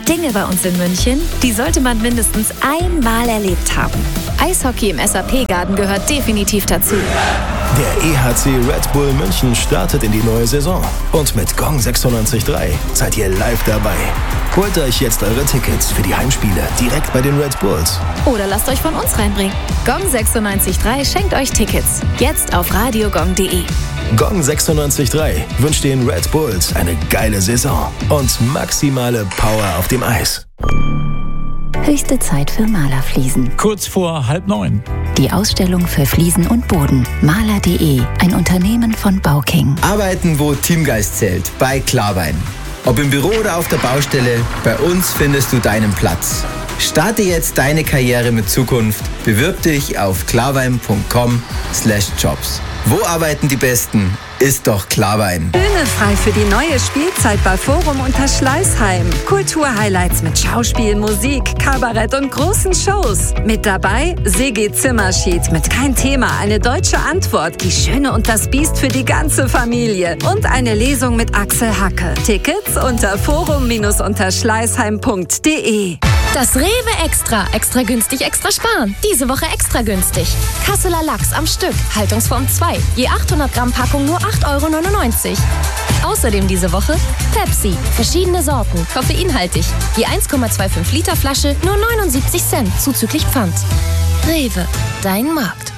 Dinge bei uns in München, die sollte man mindestens einmal erlebt haben. Eishockey im SAP-Garten gehört definitiv dazu. Der EHC Red Bull München startet in die neue Saison. Und mit Gong 96.3 seid ihr live dabei. Holt euch jetzt eure Tickets für die Heimspiele direkt bei den Red Bulls. Oder lasst euch von uns reinbringen. Gong 96.3 schenkt euch Tickets. Jetzt auf radiogong.de. Gong 96.3 wünscht den Red Bulls eine geile Saison und maximale Power auf dem Eis. Höchste Zeit für Malerfliesen. Kurz vor 8:30. Die Ausstellung für Fliesen und Boden. Maler.de, ein Unternehmen von Bauking. Arbeiten, wo Teamgeist zählt, bei Klarwein. Ob im Büro oder auf der Baustelle, bei uns findest du deinen Platz. Starte jetzt deine Karriere mit Zukunft. Bewirb dich auf klarwein.com/jobs. Wo arbeiten die Besten? Ist doch Klarwein. Bühne frei für die neue Spielzeit bei Forum Unterschleißheim. Kulturhighlights mit Schauspiel, Musik, Kabarett und großen Shows. Mit dabei Sigi Zimmerschied mit Kein Thema, eine deutsche Antwort, Die Schöne und das Biest für die ganze Familie und eine Lesung mit Axel Hacke. Tickets unter forum-unterschleißheim.de. Das Rewe Extra. Extra günstig, extra sparen. Diese Woche extra günstig. Kasseler Lachs am Stück. Haltungsform 2. Je 800 Gramm Packung nur 8,99 €. Außerdem diese Woche Pepsi. Verschiedene Sorten. Koffeinhaltig. Je 1,25 Liter Flasche nur 79 Cent. Zuzüglich Pfand. Rewe. Dein Markt.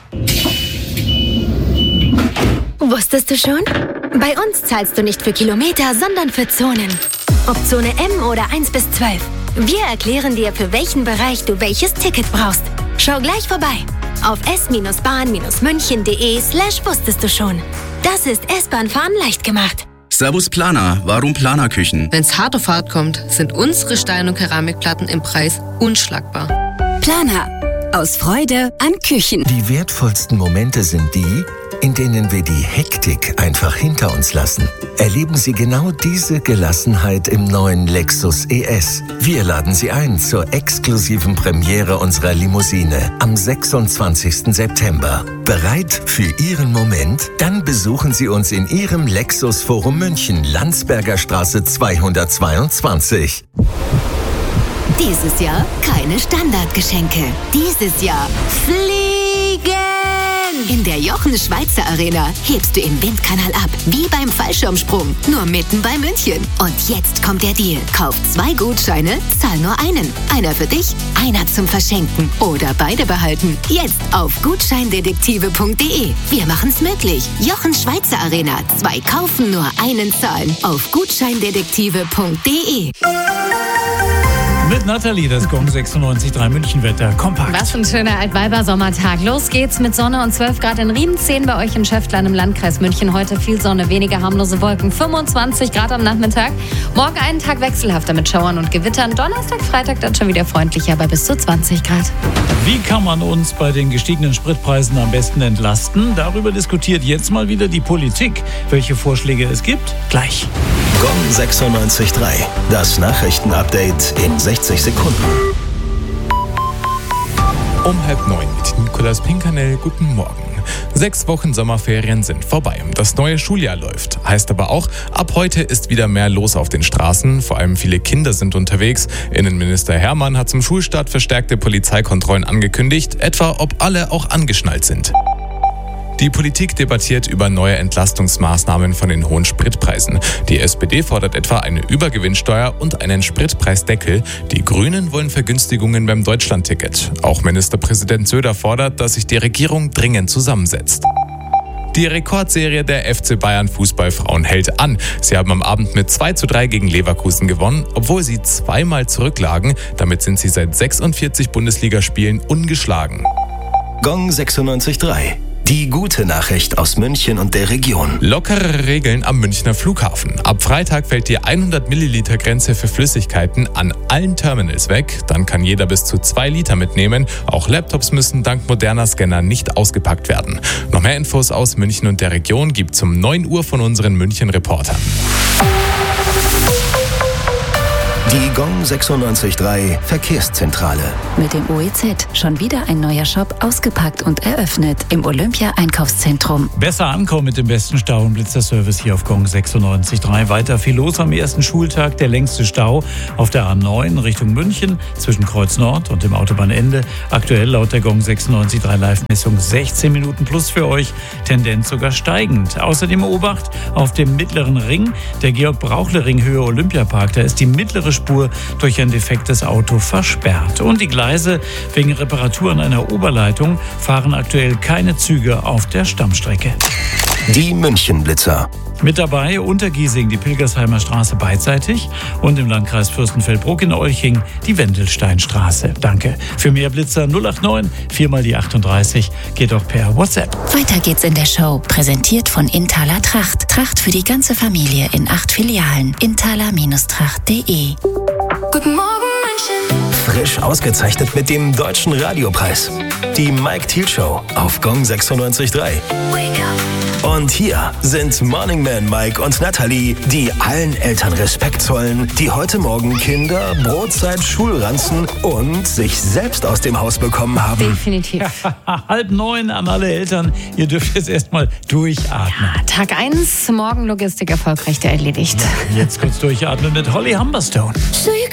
Wusstest du schon? Bei uns zahlst du nicht für Kilometer, sondern für Zonen. Ob Zone M oder 1 bis 12. Wir erklären dir, für welchen Bereich du welches Ticket brauchst. Schau gleich vorbei auf s-bahn-münchen.de/wusstest du schon. Das ist S-Bahn-Fahren leicht gemacht. Servus Planer, warum Planerküchen? Wenn's hart auf hart kommt, sind unsere Stein- und Keramikplatten im Preis unschlagbar. Planer. Aus Freude an Küchen. Die wertvollsten Momente sind die, in denen wir die Hektik einfach hinter uns lassen. Erleben Sie genau diese Gelassenheit im neuen Lexus ES. Wir laden Sie ein zur exklusiven Premiere unserer Limousine am 26. September. Bereit für Ihren Moment? Dann besuchen Sie uns in Ihrem Lexus Forum München, Landsberger Straße 222. Dieses Jahr keine Standardgeschenke. Dieses Jahr fliegen! In der Jochen-Schweizer Arena hebst du im Windkanal ab, wie beim Fallschirmsprung, nur mitten bei München. Und jetzt kommt der Deal. Kauf 2 Gutscheine, zahl nur einen. Einer für dich, einer zum Verschenken oder beide behalten. Jetzt auf gutscheindetektive.de. Wir machen's möglich. Jochen-Schweizer Arena. 2 kaufen, nur einen zahlen. Auf gutscheindetektive.de. Mit Nathalie, das Gong 96.3 Münchenwetter. Kompakt. Was ein schöner Altweiber-Sommertag. Los geht's mit Sonne und 12 Grad in Riem, 10 bei euch in Schäftlarn im Landkreis München. Heute viel Sonne, weniger harmlose Wolken, 25 Grad am Nachmittag. Morgen einen Tag wechselhafter mit Schauern und Gewittern. Donnerstag, Freitag dann schon wieder freundlicher bei bis zu 20 Grad. Wie kann man uns bei den gestiegenen Spritpreisen am besten entlasten? Darüber diskutiert jetzt mal wieder die Politik. Welche Vorschläge es gibt? Gleich. Gong 96.3. Das Nachrichtenupdate in 60 Sekunden. Um 8:30 mit Nicolas Pinkernell. Guten Morgen. 6 Wochen Sommerferien sind vorbei. Das neue Schuljahr läuft. Heißt aber auch, ab heute ist wieder mehr los auf den Straßen. Vor allem viele Kinder sind unterwegs. Innenminister Hermann hat zum Schulstart verstärkte Polizeikontrollen angekündigt, etwa ob alle auch angeschnallt sind. Die Politik debattiert über neue Entlastungsmaßnahmen von den hohen Spritpreisen. Die SPD fordert etwa eine Übergewinnsteuer und einen Spritpreisdeckel. Die Grünen wollen Vergünstigungen beim Deutschlandticket. Auch Ministerpräsident Söder fordert, dass sich die Regierung dringend zusammensetzt. Die Rekordserie der FC Bayern Fußballfrauen hält an. Sie haben am Abend mit 2:3 gegen Leverkusen gewonnen, obwohl sie zweimal zurücklagen. Damit sind sie seit 46 Bundesligaspielen ungeschlagen. Gong 96.3. Die gute Nachricht aus München und der Region. Lockere Regeln am Münchner Flughafen. Ab Freitag fällt die 100 Milliliter Grenze für Flüssigkeiten an allen Terminals weg. Dann kann jeder bis zu 2 Liter mitnehmen. Auch Laptops müssen dank moderner Scanner nicht ausgepackt werden. Noch mehr Infos aus München und der Region gibt's um 9 Uhr von unseren München-Reportern. Die Gong 96.3 Verkehrszentrale. Mit dem OEZ schon wieder ein neuer Shop ausgepackt und eröffnet im Olympia-Einkaufszentrum. Besser ankommen mit dem besten Stau- und Blitzerservice hier auf Gong 96.3. Weiter viel los am ersten Schultag. Der längste Stau auf der A9 Richtung München zwischen Kreuz Nord und dem Autobahnende. Aktuell laut der Gong 96.3 Live-Messung 16 Minuten plus für euch. Tendenz sogar steigend. Außerdem Obacht auf dem mittleren Ring, der Georg-Brauchle-Ring Höhe Olympiapark. Da ist die mittlere Spur durch ein defektes Auto versperrt. Und die Gleise wegen Reparatur an einer Oberleitung fahren aktuell keine Züge auf der Stammstrecke. Die München-Blitzer. Mit dabei Untergiesing, die Pilgersheimer Straße beidseitig und im Landkreis Fürstenfeldbruck in Olching die Wendelsteinstraße. Danke. Für mehr Blitzer 089 4 die 38 geht auch per WhatsApp. Weiter geht's in der Show. Präsentiert von Inthaler Tracht. Tracht für die ganze Familie in 8 Filialen. Inthaler-tracht.de. Guten Morgen, München. Frisch ausgezeichnet mit dem Deutschen Radiopreis. Die Mike Thiel Show auf Gong 96.3. Wake up. Und hier sind Morning Man Mike und Natalie, die allen Eltern Respekt zollen, die heute Morgen Kinder, Brotzeit, Schulranzen und sich selbst aus dem Haus bekommen haben. Definitiv. 8:30 an alle Eltern. Ihr dürft jetzt erstmal durchatmen. Ja, Tag 1, morgen Logistik erfolgreich erledigt. Jetzt kurz durchatmen mit Holly Humberstone. So you